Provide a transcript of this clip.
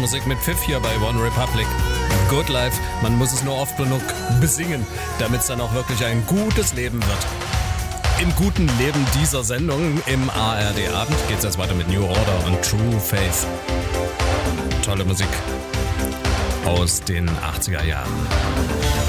Musik mit Pfiff hier bei One Republic. Good Life, man muss es nur oft genug besingen, damit es dann auch wirklich ein gutes Leben wird. Im guten Leben dieser Sendung im ARD-Abend geht es jetzt weiter mit New Order und True Faith. Tolle Musik aus den 80er Jahren.